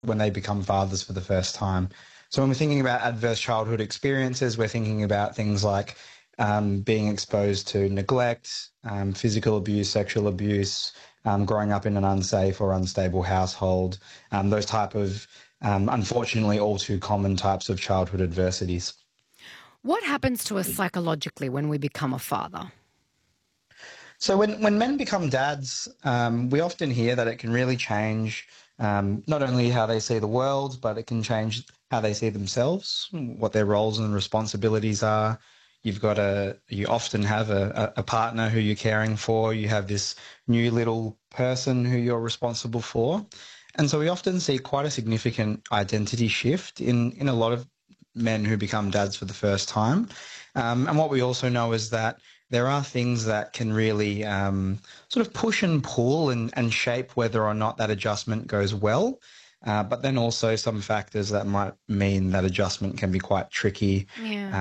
when they become fathers for the first time. So when we're thinking about adverse childhood experiences, we're thinking about things like being exposed to neglect, physical abuse, sexual abuse, growing up in an unsafe or unstable household, those type of, unfortunately, all too common types of childhood adversities. What happens to us psychologically when we become a father? So when men become dads, we often hear that it can really change not only how they see the world, but it can change how they see themselves, what their roles and responsibilities are. You often have a partner who you're caring for. You have this new little person who you're responsible for. And so we often see quite a significant identity shift in a lot of men who become dads for the first time. And what we also know is that there are things that can really sort of push and pull and shape whether or not that adjustment goes well. But then also some factors that might mean that adjustment can be quite tricky, Yeah.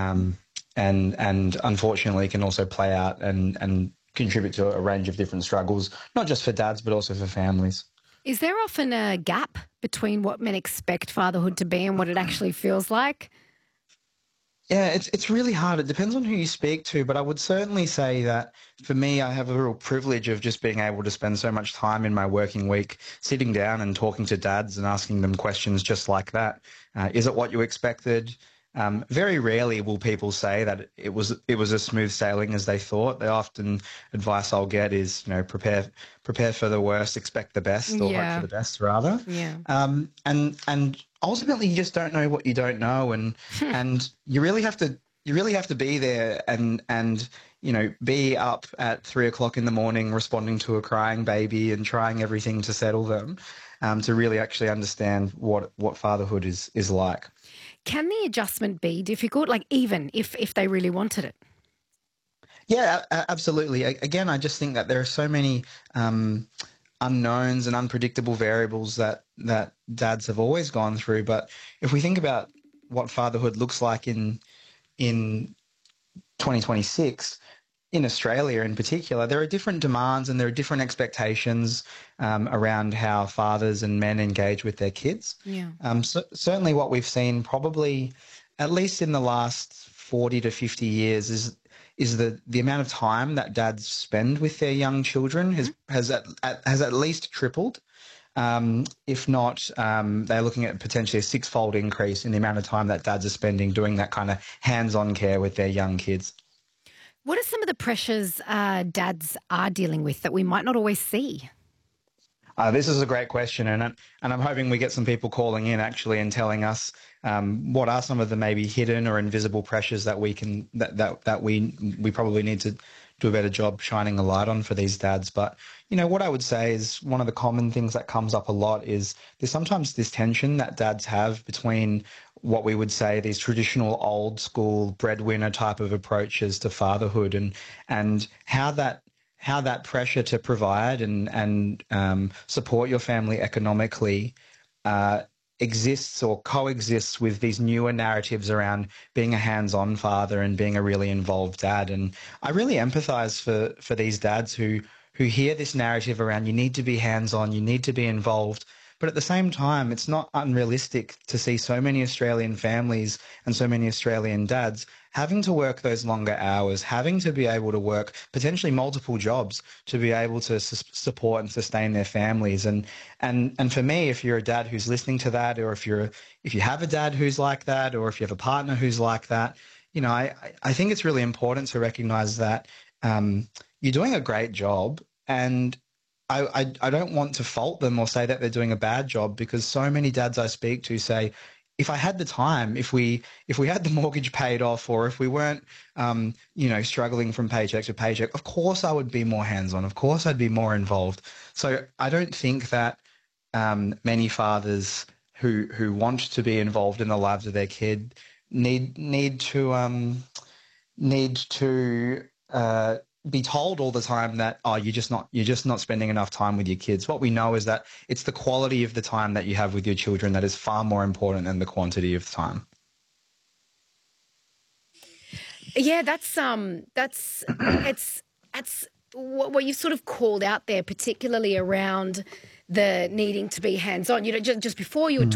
and unfortunately can also play out and contribute to a range of different struggles, not just for dads but also for families. Is there often a gap between what men expect fatherhood to be and what it actually feels like? Yeah, it's really hard. It depends on who you speak to, but I would certainly say that for me, I have a real privilege of just being able to spend so much time in my working week sitting down and talking to dads and asking them questions just like that. Is it what you expected? Very rarely will people say that it was as smooth sailing as they thought. The often advice I'll get is, prepare for the worst, expect the best, or hope for Yeah. the best rather. Yeah. And ultimately, you just don't know what you don't know, and you really have to be there and be up at 3 o'clock in the morning responding to a crying baby and trying everything to settle them, to really actually understand what fatherhood is like. Can the adjustment be difficult? Like even if they really wanted it? Yeah, absolutely. Again, I just think that there are so many unknowns and unpredictable variables that dads have always gone through. But if we think about what fatherhood looks like in 2026, in Australia in particular, there are different demands and there are different expectations around how fathers and men engage with their kids. Yeah. Certainly, what we've seen probably, at least in the last 40 to 50 years, is the amount of time that dads spend with their young children Mhm. has at least tripled. If not, they're looking at potentially a six-fold increase in the amount of time that dads are spending doing that kind of hands-on care with their young kids. What are some of the pressures dads are dealing with that we might not always see? This is a great question, and I'm hoping we get some people calling in actually and telling us what are some of the maybe hidden or invisible pressures that we probably need to do a better job shining a light on for these dads. But what I would say is one of the common things that comes up a lot is there's sometimes this tension that dads have between what we would say these traditional old school breadwinner type of approaches to fatherhood and how that pressure to provide and support your family economically uh, exists or coexists with these newer narratives around being a hands-on father and being a really involved dad. And I really empathize for these dads who hear this narrative around you need to be hands-on, you need to be involved. But at the same time, it's not unrealistic to see so many Australian families and so many Australian dads having to work those longer hours, having to be able to work potentially multiple jobs to be able to support and sustain their families. And for me, if you're a dad who's listening to that, or if you have a dad who's like that, or if you have a partner who's like that, I think it's really important to recognize that you're doing a great job, and I don't want to fault them or say that they're doing a bad job, because so many dads I speak to say, if I had the time, if we had the mortgage paid off, or if we weren't, struggling from paycheck to paycheck, of course I would be more hands-on. Of course I'd be more involved. So I don't think that many fathers who want to be involved in the lives of their kid need to be told all the time that, oh, you're just not spending enough time with your kids. What we know is that it's the quality of the time that you have with your children that is far more important than the quantity of time. Yeah, that's what you sort of called out there, particularly around the needing to be hands on. Just before you were